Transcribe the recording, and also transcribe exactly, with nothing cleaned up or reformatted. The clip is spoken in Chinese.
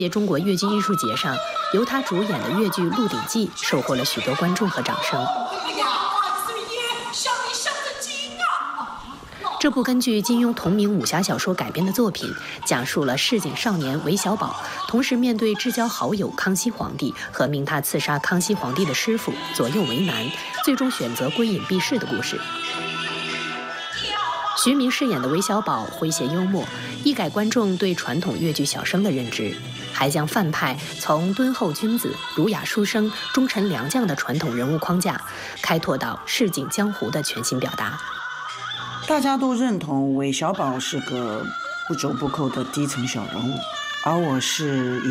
在中国越剧艺术节上，由他主演的越剧《鹿鼎记》收获了许多关注和掌声。这部根据金庸同名武侠小说改编的作品，讲述了市井少年韦小宝同时面对至交好友康熙皇帝和命他刺杀康熙皇帝的师傅，左右为难，最终选择归隐避世的故事。徐明饰演的韦小宝诙谐幽默，一改观众对传统越剧小生的认知，还将范派从敦厚君子、儒雅书生、忠臣良将的传统人物框架，开拓到市井江湖的全新表达。 大家都认同韦小宝是个不折不扣的低层小人物，而我是以